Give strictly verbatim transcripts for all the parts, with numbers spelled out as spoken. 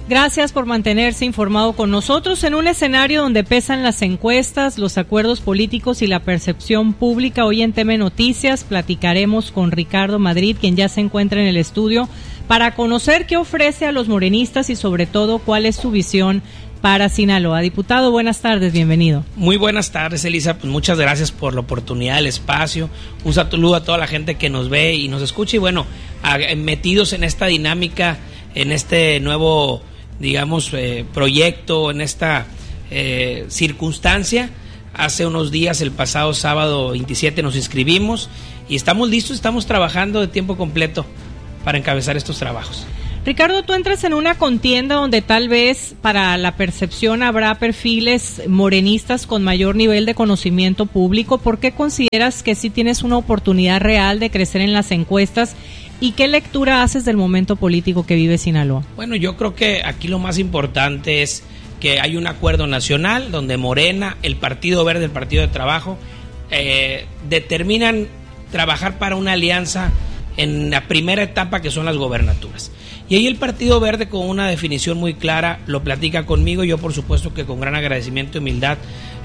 Gracias por mantenerse informado con nosotros en un escenario donde pesan las encuestas, los acuerdos políticos y la percepción pública. Hoy en T V Noticias platicaremos con Ricardo Madrid, quien ya se encuentra en el estudio, para conocer qué ofrece a los morenistas y sobre todo cuál es su visión para Sinaloa. Diputado, buenas tardes, bienvenido. Muy buenas tardes, Elisa, pues muchas gracias por la oportunidad, el espacio. Un saludo a toda la gente que nos ve y nos escucha y bueno, a, metidos en esta dinámica, en este nuevo, digamos, eh, proyecto, en esta eh, circunstancia. Hace unos días, el pasado sábado veintisiete, nos inscribimos y estamos listos, estamos trabajando de tiempo completo para encabezar estos trabajos. Ricardo, tú entras en una contienda donde tal vez para la percepción habrá perfiles morenistas con mayor nivel de conocimiento público. ¿Por qué consideras que sí tienes una oportunidad real de crecer en las encuestas? ¿Y qué lectura haces del momento político que vive Sinaloa? Bueno, yo creo que aquí lo más importante es que hay un acuerdo nacional donde Morena, el Partido Verde, el Partido de Trabajo, eh, determinan trabajar para una alianza en la primera etapa, que son las gobernaturas. Y ahí el Partido Verde, con una definición muy clara, lo platica conmigo. Yo, por supuesto, que con gran agradecimiento y humildad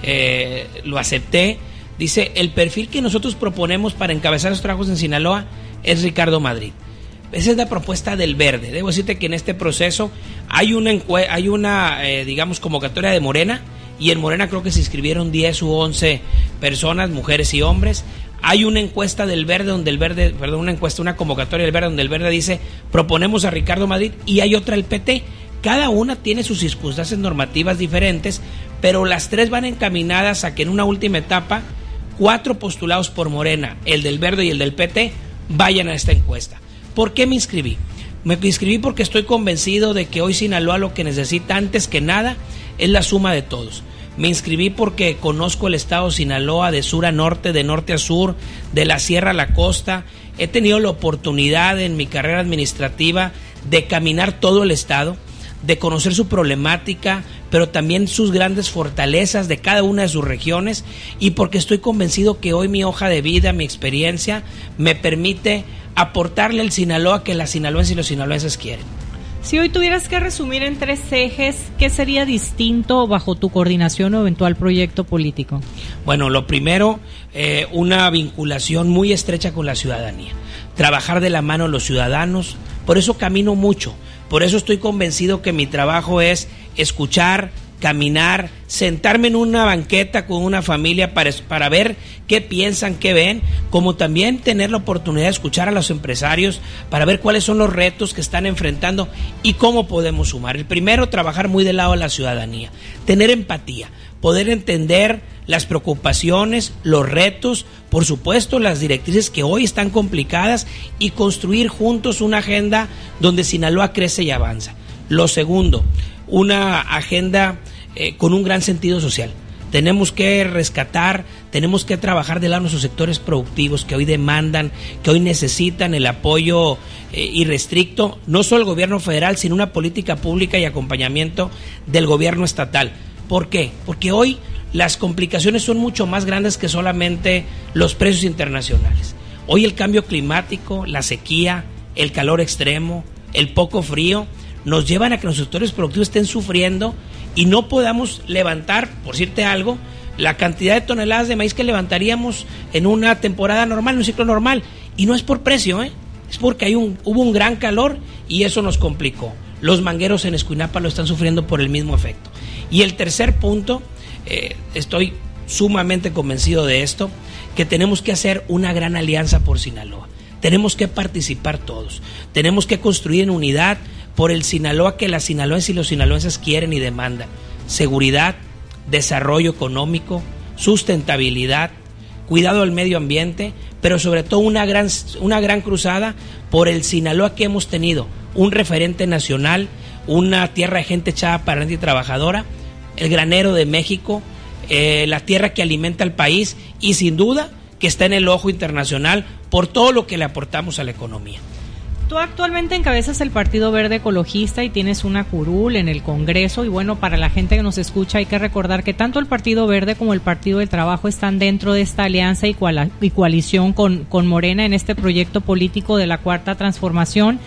eh, lo acepté. Dice, el perfil que nosotros proponemos para encabezar los trabajos en Sinaloa es Ricardo Madrid. Esa es la propuesta del Verde. Debo decirte que en este proceso hay una, encue- hay una eh, digamos, convocatoria de Morena, y en Morena creo que se inscribieron diez u once personas, mujeres y hombres. Hay una encuesta del Verde donde el Verde, perdón, una encuesta, una convocatoria del Verde donde el Verde dice, proponemos a Ricardo Madrid, y hay otra el P T. Cada una tiene sus circunstancias normativas diferentes, pero las tres van encaminadas a que en una última etapa, cuatro postulados por Morena, el del Verde y el del P T, vayan a esta encuesta. ¿Por qué me inscribí? Me inscribí porque estoy convencido de que hoy Sinaloa lo que necesita antes que nada es la suma de todos. Me inscribí porque conozco el estado de Sinaloa de sur a norte, de norte a sur, de la sierra a la costa. He tenido la oportunidad en mi carrera administrativa de caminar todo el estado, de conocer su problemática, pero también sus grandes fortalezas de cada una de sus regiones, y porque estoy convencido que hoy mi hoja de vida, mi experiencia, me permite aportarle al Sinaloa que las sinaloenses y los sinaloenses quieren. Si hoy tuvieras que resumir en tres ejes, ¿qué sería distinto bajo tu coordinación o eventual proyecto político? Bueno, lo primero, eh, una vinculación muy estrecha con la ciudadanía. Trabajar de la mano a los ciudadanos, por eso camino mucho, por eso estoy convencido que mi trabajo es escuchar, caminar, sentarme en una banqueta con una familia para, para ver qué piensan, qué ven, como también tener la oportunidad de escuchar a los empresarios para ver cuáles son los retos que están enfrentando y cómo podemos sumar. El primero, trabajar muy del lado de la ciudadanía, tener empatía, poder entender las preocupaciones, los retos, por supuesto las directrices que hoy están complicadas, y construir juntos una agenda donde Sinaloa crece y avanza. Lo segundo, una agenda eh, con un gran sentido social. Tenemos que rescatar, tenemos que trabajar de lado nuestros sectores productivos que hoy demandan, que hoy necesitan el apoyo eh, irrestricto, no solo del gobierno federal, sino una política pública y acompañamiento del gobierno estatal. ¿Por qué? Porque hoy las complicaciones son mucho más grandes que solamente los precios internacionales. Hoy el cambio climático, la sequía, el calor extremo, el poco frío, nos llevan a que los sectores productivos estén sufriendo y no podamos levantar, por decirte algo, la cantidad de toneladas de maíz que levantaríamos en una temporada normal, en un ciclo normal. Y no es por precio, ¿eh? Es porque hay un, hubo un gran calor y eso nos complicó. Los mangueros en Escuinapa lo están sufriendo por el mismo efecto. Y el tercer punto, eh, estoy sumamente convencido de esto, que tenemos que hacer una gran alianza por Sinaloa. Tenemos que participar todos. Tenemos que construir en unidad por el Sinaloa que las sinaloenses y los sinaloenses quieren y demandan. Seguridad, desarrollo económico, sustentabilidad, cuidado al medio ambiente, pero sobre todo una gran, una gran cruzada por el Sinaloa que hemos tenido, un referente nacional, una tierra de gente echada para adelante y trabajadora, el granero de México, eh, la tierra que alimenta al país y sin duda que está en el ojo internacional por todo lo que le aportamos a la economía. Tú actualmente encabezas el Partido Verde Ecologista y tienes una curul en el Congreso, y bueno, para la gente que nos escucha hay que recordar que tanto el Partido Verde como el Partido del Trabajo están dentro de esta alianza y, coal- y coalición con, con Morena en este proyecto político de la Cuarta Transformación,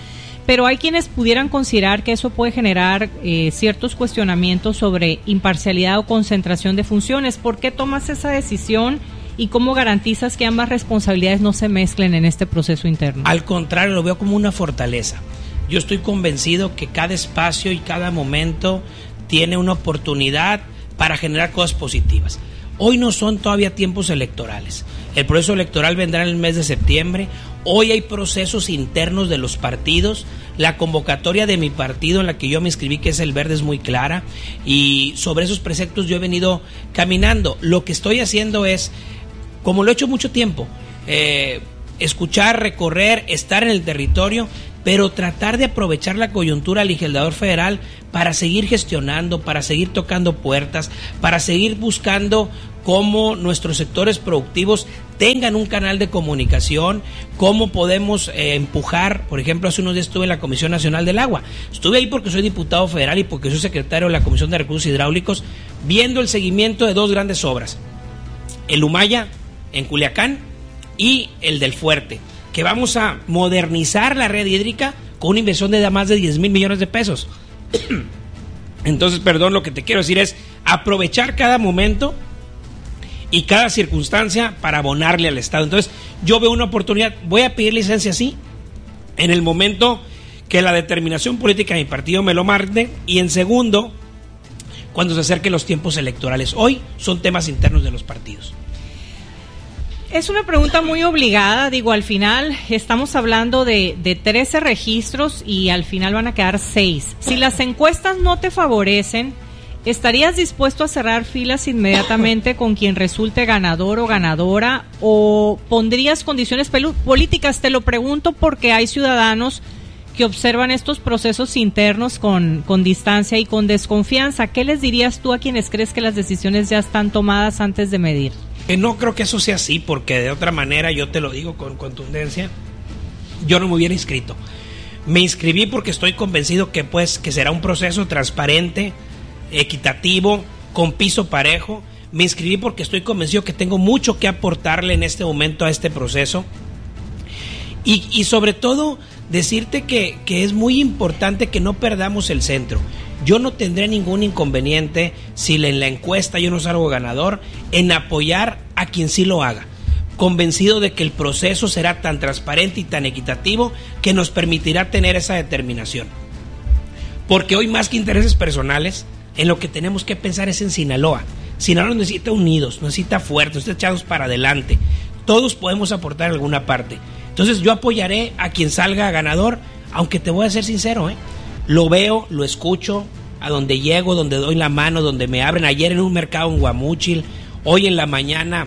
pero hay quienes pudieran considerar que eso puede generar eh, ciertos cuestionamientos sobre imparcialidad o concentración de funciones. ¿Por qué tomas esa decisión y cómo garantizas que ambas responsabilidades no se mezclen en este proceso interno? Al contrario, lo veo como una fortaleza. Yo estoy convencido que cada espacio y cada momento tiene una oportunidad para generar cosas positivas. Hoy no son todavía tiempos electorales. El proceso electoral vendrá en el mes de septiembre. Hoy hay procesos internos de los partidos. La convocatoria de mi partido en la que yo me inscribí, que es el Verde, es muy clara. Y sobre esos preceptos yo he venido caminando. Lo que estoy haciendo es, como lo he hecho mucho tiempo, eh, escuchar, recorrer, estar en el territorio, pero tratar de aprovechar la coyuntura legislador federal para seguir gestionando, para seguir tocando puertas, para seguir buscando cómo nuestros sectores productivos tengan un canal de comunicación, cómo podemos eh, empujar. Por ejemplo, hace unos días estuve en la Comisión Nacional del Agua. Estuve ahí porque soy diputado federal y porque soy secretario de la Comisión de Recursos Hidráulicos, viendo el seguimiento de dos grandes obras, el Humaya en Culiacán y el del Fuerte, que vamos a modernizar la red hídrica con una inversión de más de diez mil millones de pesos. Entonces, perdón, lo que te quiero decir es aprovechar cada momento y cada circunstancia para abonarle al Estado. Entonces, yo veo una oportunidad. Voy a pedir licencia, sí, en el momento que la determinación política de mi partido me lo marque, y en segundo, cuando se acerquen los tiempos electorales. Hoy son temas internos de los partidos. Es una pregunta muy obligada, digo, al final estamos hablando de, de trece registros y al final van a quedar seis. Si las encuestas no te favorecen, ¿estarías dispuesto a cerrar filas inmediatamente con quien resulte ganador o ganadora, o pondrías condiciones políticas? Te lo pregunto porque hay ciudadanos que observan estos procesos internos con, con distancia y con desconfianza. ¿Qué les dirías tú a quienes crees que las decisiones ya están tomadas antes de medir? Que no creo que eso sea así, porque de otra manera, yo te lo digo con contundencia, yo no me hubiera inscrito. Me inscribí porque estoy convencido que pues que será un proceso transparente, equitativo, con piso parejo. Me inscribí porque estoy convencido que tengo mucho que aportarle en este momento a este proceso. Y, y sobre todo, decirte que, que es muy importante que no perdamos el centro. Yo no tendré ningún inconveniente si en la encuesta yo no salgo ganador en apoyar a quien sí lo haga, convencido de que el proceso será tan transparente y tan equitativo que nos permitirá tener esa determinación. Porque hoy, más que intereses personales, en lo que tenemos que pensar es en Sinaloa. Sinaloa necesita unidos, necesita fuertes, necesita echados para adelante. Todos podemos aportar en alguna parte. Entonces yo apoyaré a quien salga ganador, aunque te voy a ser sincero, ¿eh? Lo veo, lo escucho, a donde llego, donde doy la mano, donde me abren. Ayer en un mercado en Guamúchil, hoy en la mañana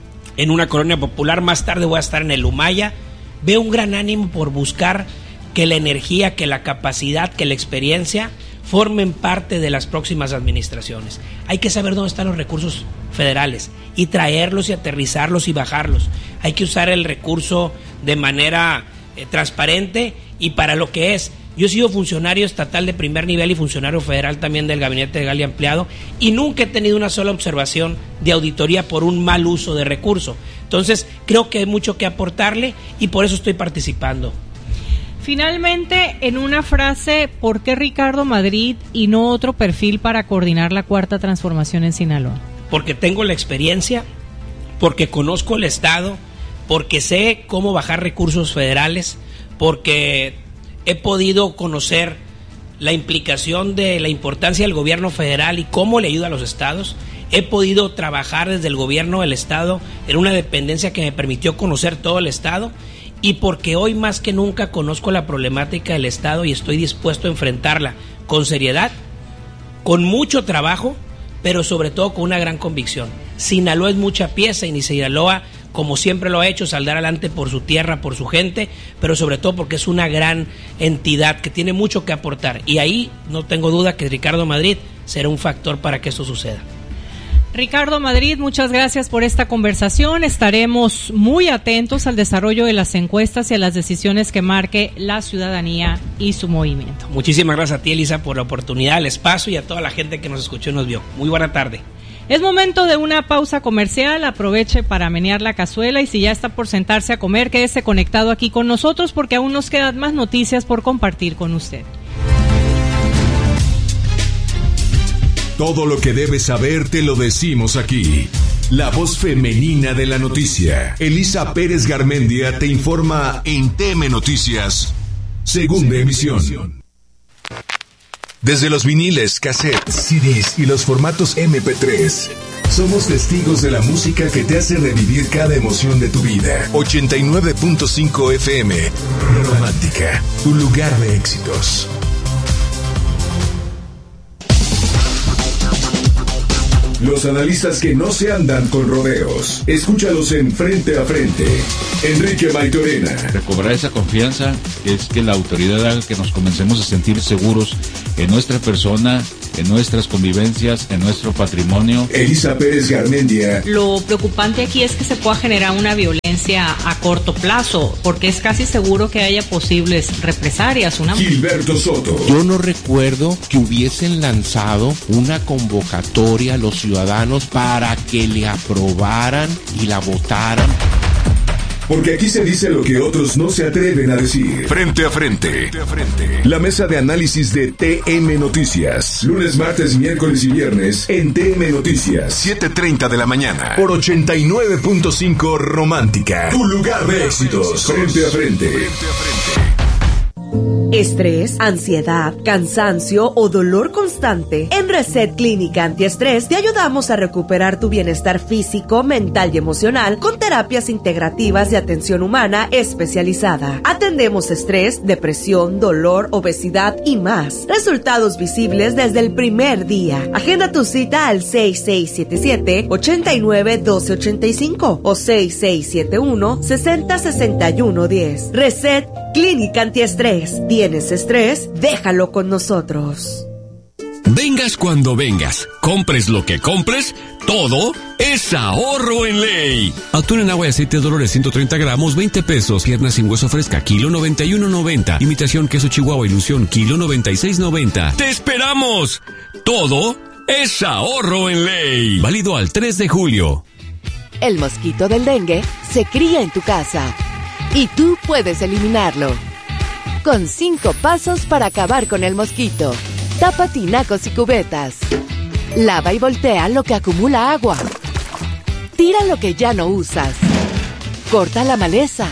en una colonia popular, más tarde voy a estar en el Humaya. Veo un gran ánimo por buscar que la energía, que la capacidad, que la experiencia formen parte de las próximas administraciones. Hay que saber dónde están los recursos federales y traerlos y aterrizarlos y bajarlos. Hay que usar el recurso de manera eh, transparente y para lo que es. Yo he sido funcionario estatal de primer nivel y funcionario federal también del gabinete legal y ampliado, y nunca he tenido una sola observación de auditoría por un mal uso de recurso. Entonces creo que hay mucho que aportarle y por eso estoy participando. Finalmente, en una frase, ¿por qué Ricardo Madrid y no otro perfil para coordinar la cuarta transformación en Sinaloa? Porque tengo la experiencia, porque conozco el Estado, porque sé cómo bajar recursos federales, porque he podido conocer la implicación de la importancia del gobierno federal y cómo le ayuda a los estados. He podido trabajar desde el gobierno del estado en una dependencia que me permitió conocer todo el estado, y porque hoy más que nunca conozco la problemática del estado y estoy dispuesto a enfrentarla con seriedad, con mucho trabajo, pero sobre todo con una gran convicción. Sinaloa es mucha pieza y ni Sinaloa, como siempre lo ha hecho, saldrá adelante por su tierra, por su gente, pero sobre todo porque es una gran entidad que tiene mucho que aportar. Y ahí no tengo duda que Ricardo Madrid será un factor para que esto suceda. Ricardo Madrid, muchas gracias por esta conversación. Estaremos muy atentos al desarrollo de las encuestas y a las decisiones que marque la ciudadanía y su movimiento. Muchísimas gracias a ti, Elisa, por la oportunidad, el espacio, y a toda la gente que nos escuchó y nos vio. Muy buena tarde. Es momento de una pausa comercial, aproveche para menear la cazuela y si ya está por sentarse a comer, quédese conectado aquí con nosotros porque aún nos quedan más noticias por compartir con usted. Todo lo que debes saber te lo decimos aquí. La voz femenina de la noticia. Elisa Pérez Garmendia te informa en T M Noticias, segunda emisión. Desde los viniles, cassettes, C Ds y los formatos eme pe tres, somos testigos de la música que te hace revivir cada emoción de tu vida. ochenta y nueve punto cinco F M. Romántica, tu lugar de éxitos. Los analistas que no se andan con rodeos. Escúchalos en Frente a Frente. Enrique Maitorena. Recobrar esa confianza es que la autoridad haga que nos comencemos a sentir seguros en nuestra persona, en nuestras convivencias, en nuestro patrimonio. Elisa Pérez Garmendia. Lo preocupante aquí es que se pueda generar una violencia a corto plazo, porque es casi seguro que haya posibles represalias. Una... Gilberto Soto. Yo no recuerdo que hubiesen lanzado una convocatoria a los ciudadanos para que le aprobaran y la votaran. Porque aquí se dice lo que otros no se atreven a decir. Frente a frente. Frente a frente. La mesa de análisis de T M Noticias. Lunes, martes, miércoles y viernes en T M Noticias. siete treinta de la mañana. Por ochenta y nueve punto cinco Romántica. Tu lugar de éxitos. Frente a frente. Frente a frente. Estrés, ansiedad, cansancio o dolor constante. En Reset Clínica Antiestrés te ayudamos a recuperar tu bienestar físico, mental y emocional con terapias integrativas de atención humana especializada. Atendemos estrés, depresión, dolor, obesidad y más. Resultados visibles desde el primer día. Agenda tu cita al seis seis siete siete, ocho nueve uno dos ocho cinco o seis seis siete uno, seis cero seis uno uno cero. Reset Clínica Antiestrés. ¿Tienes estrés? Déjalo con nosotros. Vengas cuando vengas, compres lo que compres, todo es ahorro en ley. Atún en agua y aceite Dolores ciento treinta gramos, veinte pesos. Pierna sin hueso fresca, kilo noventa y uno noventa. Imitación queso Chihuahua Ilusión, kilo noventa y seis noventa. ¡Te esperamos! Todo es ahorro en ley. Válido al tres de julio. El mosquito del dengue se cría en tu casa y tú puedes eliminarlo. Con cinco pasos para acabar con el mosquito. Tapa tinacos y cubetas. Lava y voltea lo que acumula agua. Tira lo que ya no usas. Corta la maleza.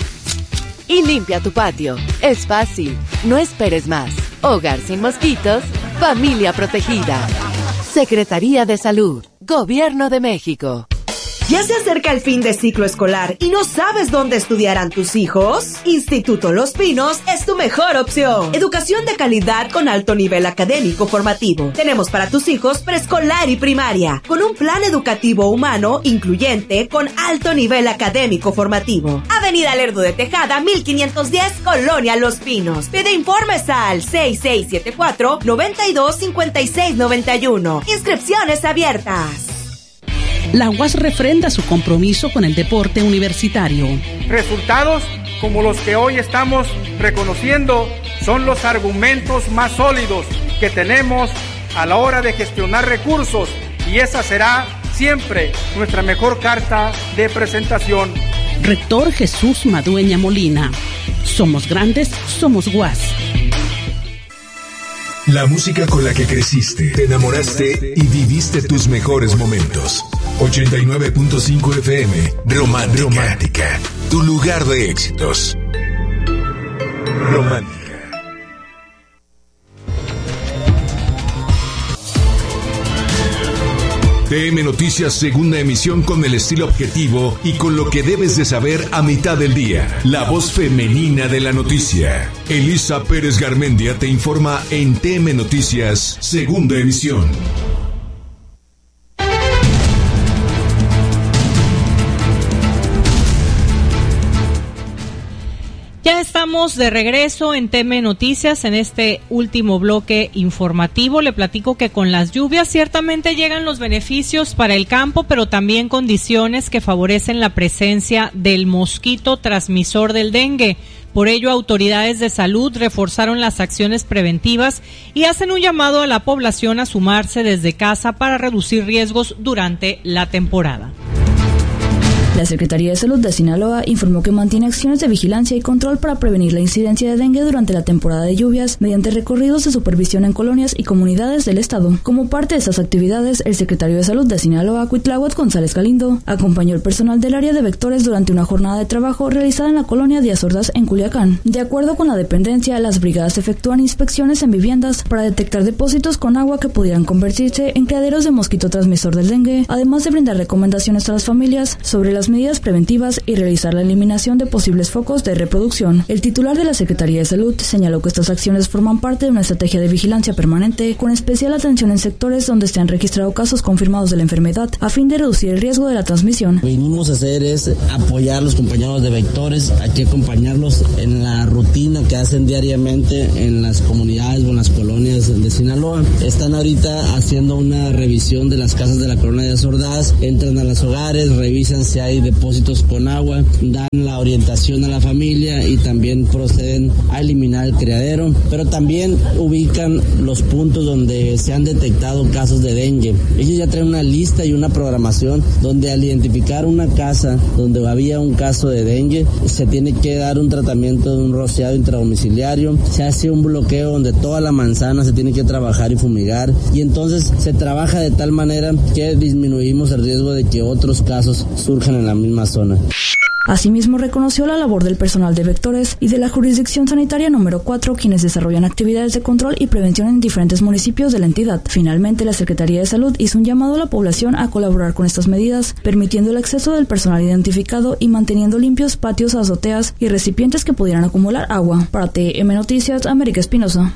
Y limpia tu patio. Es fácil. No esperes más. Hogar sin mosquitos. Familia protegida. Secretaría de Salud. Gobierno de México. ¿Ya se acerca el fin de ciclo escolar y no sabes dónde estudiarán tus hijos? Instituto Los Pinos es tu mejor opción. Educación de calidad con alto nivel académico formativo. Tenemos para tus hijos preescolar y primaria, con un plan educativo humano, incluyente, con alto nivel académico formativo. Avenida Lerdo de Tejada, mil quinientos diez, Colonia Los Pinos. Pide informes al seis seis siete cuatro, nueve dos, cinco seis nueve uno. Inscripciones abiertas. La U A S refrenda su compromiso con el deporte universitario. Resultados como los que hoy estamos reconociendo son los argumentos más sólidos que tenemos a la hora de gestionar recursos y esa será siempre nuestra mejor carta de presentación. Rector Jesús Madueña Molina. Somos grandes, somos U A S. La música con la que creciste, te enamoraste y viviste tus mejores momentos. ochenta y nueve punto cinco F M, Romántica. Romántica, tu lugar de éxitos. Romántica. T M Noticias, segunda emisión con el estilo objetivo y con lo que debes de saber a mitad del día. La voz femenina de la noticia. Elisa Pérez Garmendia te informa en T M Noticias, segunda emisión. Ya estamos de regreso en T M Noticias en este último bloque informativo. Le platico que con las lluvias ciertamente llegan los beneficios para el campo, pero también condiciones que favorecen la presencia del mosquito transmisor del dengue. Por ello, autoridades de salud reforzaron las acciones preventivas y hacen un llamado a la población a sumarse desde casa para reducir riesgos durante la temporada. La Secretaría de Salud de Sinaloa informó que mantiene acciones de vigilancia y control para prevenir la incidencia de dengue durante la temporada de lluvias mediante recorridos de supervisión en colonias y comunidades del estado. Como parte de estas actividades, el secretario de Salud de Sinaloa, Cuitláhuac González Galindo, acompañó al personal del área de vectores durante una jornada de trabajo realizada en la colonia Díaz Ordaz en Culiacán. De acuerdo con la dependencia, las brigadas efectúan inspecciones en viviendas para detectar depósitos con agua que pudieran convertirse en criaderos de mosquito transmisor del dengue, además de brindar recomendaciones a las familias sobre las medidas preventivas y realizar la eliminación de posibles focos de reproducción. El titular de la Secretaría de Salud señaló que estas acciones forman parte de una estrategia de vigilancia permanente con especial atención en sectores donde se han registrado casos confirmados de la enfermedad a fin de reducir el riesgo de la transmisión. Lo que venimos a hacer es apoyar a los compañeros de vectores, hay que acompañarlos en la rutina que hacen diariamente en las comunidades o en las colonias de Sinaloa. Están ahorita haciendo una revisión de las casas de la colonia de Ordaz, entran a los hogares, revisan si hay depósitos con agua, dan la orientación a la familia y también proceden a eliminar el criadero, pero también ubican los puntos donde se han detectado casos de dengue. Ellos ya traen una lista y una programación donde al identificar una casa donde había un caso de dengue, se tiene que dar un tratamiento de un rociado intradomiciliario, se hace un bloqueo donde toda la manzana se tiene que trabajar y fumigar, y entonces se trabaja de tal manera que disminuimos el riesgo de que otros casos surjan en la misma zona. Asimismo, reconoció la labor del personal de vectores y de la jurisdicción sanitaria número cuatro, quienes desarrollan actividades de control y prevención en diferentes municipios de la entidad. Finalmente, la Secretaría de Salud hizo un llamado a la población a colaborar con estas medidas, permitiendo el acceso del personal identificado y manteniendo limpios patios, azoteas y recipientes que pudieran acumular agua. Para T M Noticias, América Espinosa.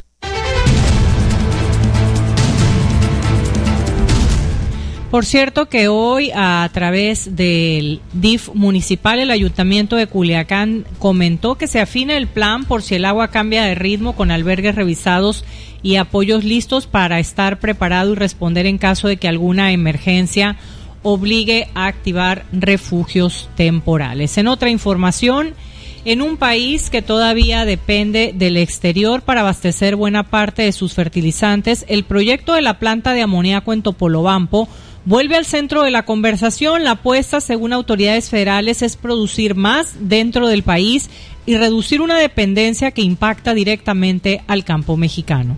Por cierto que hoy, a través del D I F municipal, el Ayuntamiento de Culiacán comentó que se afina el plan por si el agua cambia de ritmo, con albergues revisados y apoyos listos para estar preparado y responder en caso de que alguna emergencia obligue a activar refugios temporales. En otra información, en un país que todavía depende del exterior para abastecer buena parte de sus fertilizantes, el proyecto de la planta de amoníaco en Topolobampo vuelve al centro de la conversación. La apuesta, según autoridades federales, es producir más dentro del país y reducir una dependencia que impacta directamente al campo mexicano.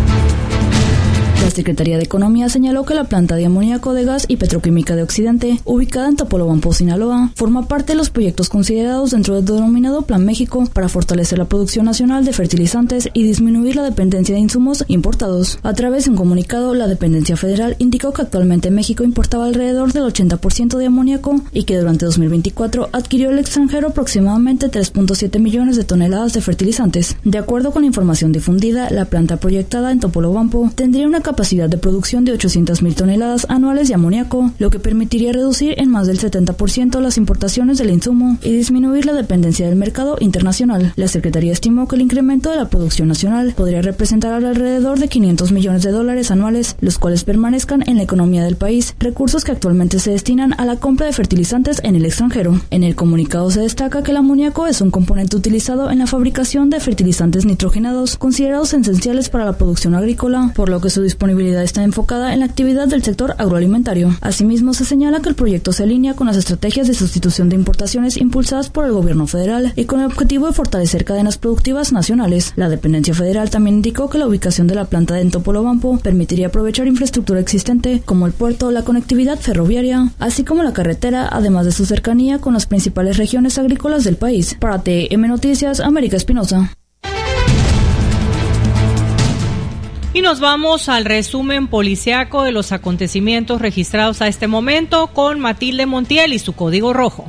La Secretaría de Economía señaló que la planta de amoníaco de gas y petroquímica de Occidente, ubicada en Topolobampo, Sinaloa, forma parte de los proyectos considerados dentro del denominado Plan México para fortalecer la producción nacional de fertilizantes y disminuir la dependencia de insumos importados. A través de un comunicado, la dependencia federal indicó que actualmente México importaba alrededor del ochenta por ciento de amoníaco y que durante dos mil veinticuatro adquirió el extranjero aproximadamente tres punto siete millones de toneladas de fertilizantes. De acuerdo con la información difundida, la planta proyectada en Topolobampo tendría una capacidad de producción de ochocientas mil toneladas anuales de amoníaco, lo que permitiría reducir en más del setenta por ciento las importaciones del insumo y disminuir la dependencia del mercado internacional. La Secretaría estimó que el incremento de la producción nacional podría representar alrededor de quinientos millones de dólares anuales, los cuales permanezcan en la economía del país, recursos que actualmente se destinan a la compra de fertilizantes en el extranjero. En el comunicado se destaca que el amoníaco es un componente utilizado en la fabricación de fertilizantes nitrogenados, considerados esenciales para la producción agrícola, por lo que su disponibilidad está enfocada en la actividad del sector agroalimentario. Asimismo, se señala que el proyecto se alinea con las estrategias de sustitución de importaciones impulsadas por el gobierno federal y con el objetivo de fortalecer cadenas productivas nacionales. La dependencia federal también indicó que la ubicación de la planta en Topolobampo permitiría aprovechar infraestructura existente como el puerto, la conectividad ferroviaria, así como la carretera, además de su cercanía con las principales regiones agrícolas del país. Para T M Noticias, América Espinosa. Y nos vamos al resumen policiaco de los acontecimientos registrados a este momento con Matilde Montiel y su Código Rojo.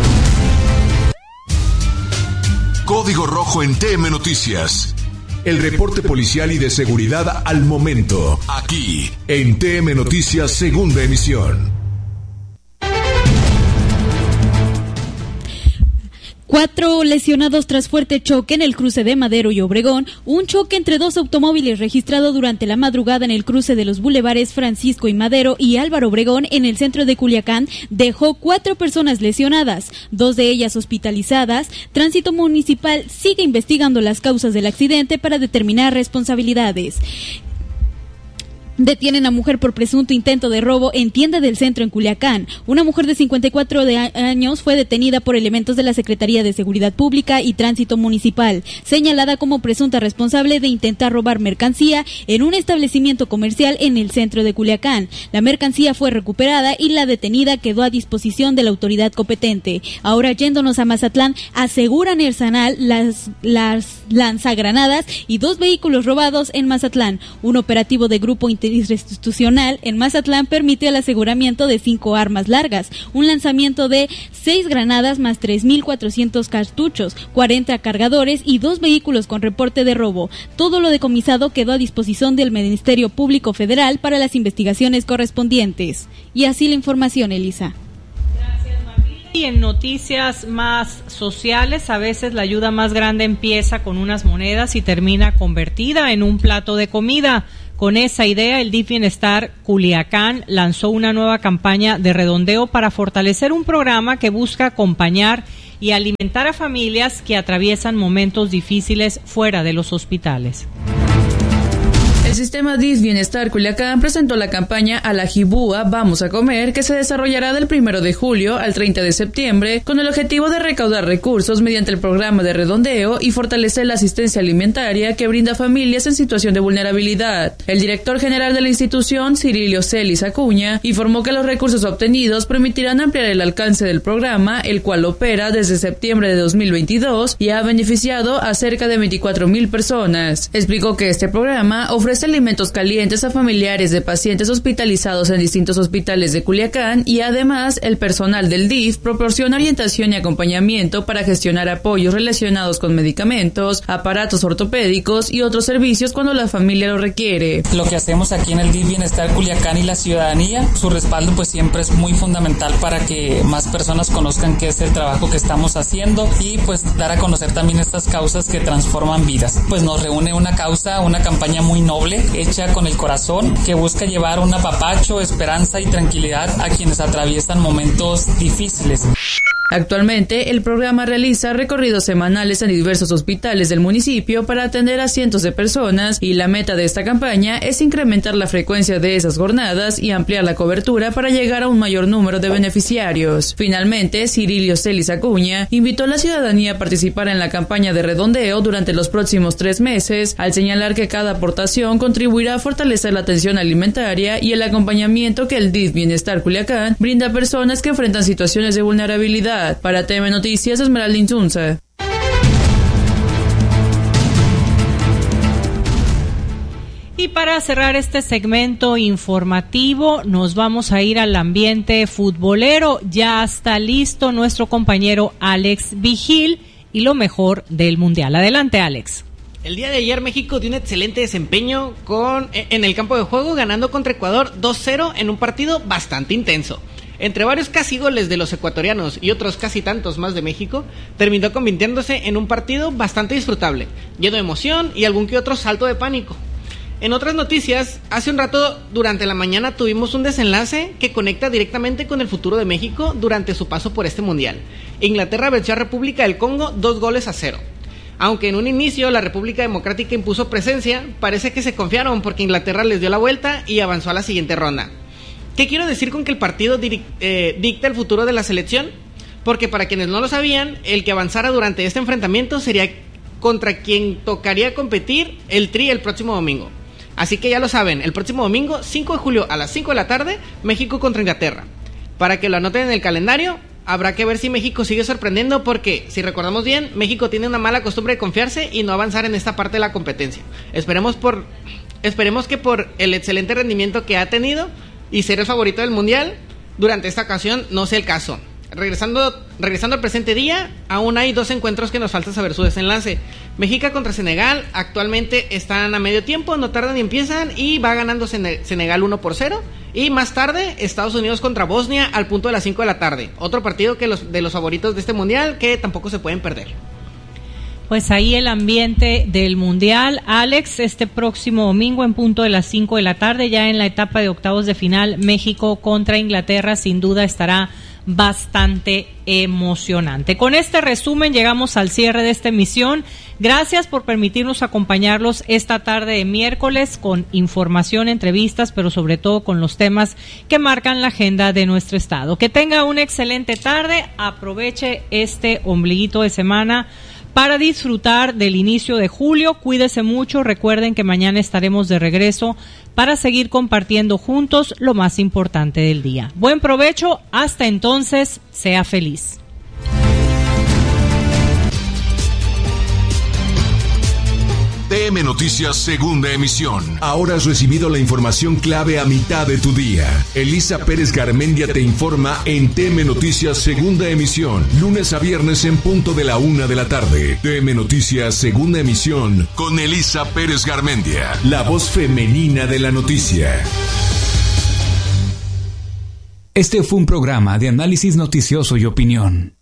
Código Rojo en T M Noticias. El reporte policial y de seguridad al momento, aquí en T M Noticias, segunda emisión. Cuatro lesionados tras fuerte choque en el cruce de Madero y Obregón. Un choque entre dos automóviles registrado durante la madrugada en el cruce de los bulevares Francisco y Madero y Álvaro Obregón en el centro de Culiacán dejó cuatro personas lesionadas, dos de ellas hospitalizadas. Tránsito Municipal sigue investigando las causas del accidente para determinar responsabilidades. Detienen a mujer por presunto intento de robo en tienda del centro en Culiacán. Una mujer de cincuenta y cuatro de años fue detenida por elementos de la Secretaría de Seguridad Pública y Tránsito Municipal, señalada como presunta responsable de intentar robar mercancía en un establecimiento comercial en el centro de Culiacán. La mercancía fue recuperada y la detenida quedó a disposición de la autoridad competente. Ahora, yéndonos a Mazatlán, aseguran el Sanal las, las lanzagranadas y dos vehículos robados en Mazatlán. Un operativo de grupo inter institucional en Mazatlán permite el aseguramiento de cinco armas largas, un lanzamiento de seis granadas más tres mil cuatrocientos cartuchos, cuarenta cargadores y dos vehículos con reporte de robo. Todo lo decomisado quedó a disposición del Ministerio Público Federal para las investigaciones correspondientes. Y así la información, Elisa. Y en noticias más sociales, a veces la ayuda más grande empieza con unas monedas y termina convertida en un plato de comida. Con esa idea, el D I F Bienestar Culiacán lanzó una nueva campaña de redondeo para fortalecer un programa que busca acompañar y alimentar a familias que atraviesan momentos difíciles fuera de los hospitales. El sistema D I F Bienestar Culiacán presentó la campaña A la Jibúa Vamos a Comer, que se desarrollará del primero de julio al treinta de septiembre, con el objetivo de recaudar recursos mediante el programa de redondeo y fortalecer la asistencia alimentaria que brinda a familias en situación de vulnerabilidad. El director general de la institución, Cirilio Celis Acuña, informó que los recursos obtenidos permitirán ampliar el alcance del programa, el cual opera desde septiembre de dos mil veintidós y ha beneficiado a cerca de veinticuatro mil personas. Explicó que este programa ofrece alimentos calientes a familiares de pacientes hospitalizados en distintos hospitales de Culiacán y además el personal del D I F proporciona orientación y acompañamiento para gestionar apoyos relacionados con medicamentos, aparatos ortopédicos y otros servicios cuando la familia lo requiere. Lo que hacemos aquí en el D I F Bienestar Culiacán y la ciudadanía, su respaldo pues siempre es muy fundamental para que más personas conozcan qué es el trabajo que estamos haciendo y pues dar a conocer también estas causas que transforman vidas. Pues nos reúne una causa, una campaña muy noble, hecha con el corazón, que busca llevar un apapacho, esperanza y tranquilidad a quienes atraviesan momentos difíciles. Actualmente, el programa realiza recorridos semanales en diversos hospitales del municipio para atender a cientos de personas y la meta de esta campaña es incrementar la frecuencia de esas jornadas y ampliar la cobertura para llegar a un mayor número de beneficiarios. Finalmente, Cirilio Celis Acuña invitó a la ciudadanía a participar en la campaña de redondeo durante los próximos tres meses, al señalar que cada aportación contribuirá a fortalecer la atención alimentaria y el acompañamiento que el D I F Bienestar Culiacán brinda a personas que enfrentan situaciones de vulnerabilidad. Para T V Noticias, Esmeralda Insunza. Y para cerrar este segmento informativo, nos vamos a ir al ambiente futbolero. Ya está listo nuestro compañero Alex Vigil y lo mejor del Mundial. Adelante, Alex. El día de ayer México dio un excelente desempeño con, en el campo de juego, ganando contra Ecuador dos cero en un partido bastante intenso. Entre varios casi goles de los ecuatorianos y otros casi tantos más de México, terminó convirtiéndose en un partido bastante disfrutable, lleno de emoción y algún que otro salto de pánico. En otras noticias, hace un rato durante la mañana tuvimos un desenlace que conecta directamente con el futuro de México durante su paso por este mundial. Inglaterra venció a República del Congo dos goles a cero. Aunque en un inicio la República Democrática impuso presencia, parece que se confiaron porque Inglaterra les dio la vuelta y avanzó a la siguiente ronda. ¿Qué quiero decir con que el partido dir- eh, dicta el futuro de la selección? Porque para quienes no lo sabían, el que avanzara durante este enfrentamiento sería contra quien tocaría competir el Tri el próximo domingo. Así que ya lo saben, el próximo domingo, cinco de julio a las cinco de la tarde, México contra Inglaterra. Para que lo anoten en el calendario, habrá que ver si México sigue sorprendiendo porque, si recordamos bien, México tiene una mala costumbre de confiarse y no avanzar en esta parte de la competencia. Esperemos, por, esperemos que por el excelente rendimiento que ha tenido y ser el favorito del mundial, durante esta ocasión no sea el caso. Regresando, regresando al presente día, aún hay dos encuentros que nos falta saber su desenlace. México contra Senegal, actualmente están a medio tiempo, no tardan y empiezan, y va ganando Senegal uno por cero. Y más tarde, Estados Unidos contra Bosnia al punto de las cinco de la tarde. Otro partido que los, de los favoritos de este mundial que tampoco se pueden perder. Pues ahí el ambiente del mundial. Alex, este próximo domingo en punto de las cinco de la tarde, ya en la etapa de octavos de final, México contra Inglaterra, sin duda estará bastante emocionante. Con este resumen llegamos al cierre de esta emisión. Gracias por permitirnos acompañarlos esta tarde de miércoles con información, entrevistas, pero sobre todo con los temas que marcan la agenda de nuestro estado. Que tenga una excelente tarde, aproveche este ombliguito de semana para disfrutar del inicio de julio. Cuídese mucho, recuerden que mañana estaremos de regreso para seguir compartiendo juntos lo más importante del día. Buen provecho, hasta entonces, sea feliz. T M Noticias Segunda Emisión. Ahora has recibido la información clave a mitad de tu día. Elisa Pérez Garmendia te informa en T M Noticias Segunda Emisión, lunes a viernes en punto de la una de la tarde. T M Noticias Segunda Emisión con Elisa Pérez Garmendia, la voz femenina de la noticia. Este fue un programa de análisis noticioso y opinión.